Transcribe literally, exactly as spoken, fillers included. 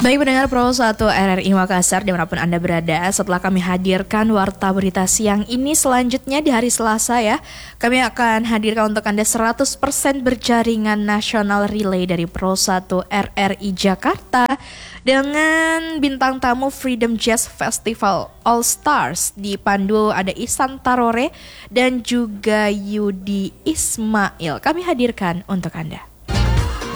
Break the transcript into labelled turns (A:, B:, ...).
A: Baik pendengar Pro satu R R I Makassar dimanapun Anda berada, setelah kami hadirkan Warta Berita Siang ini, selanjutnya di hari Selasa ya, kami akan hadirkan untuk Anda seratus persen berjaringan nasional relay dari Pro satu R R I Jakarta dengan bintang tamu Freedom Jazz Festival All Stars. Dipandu ada Ihsan Tarore dan juga Yudi Ismail. Kami hadirkan untuk Anda.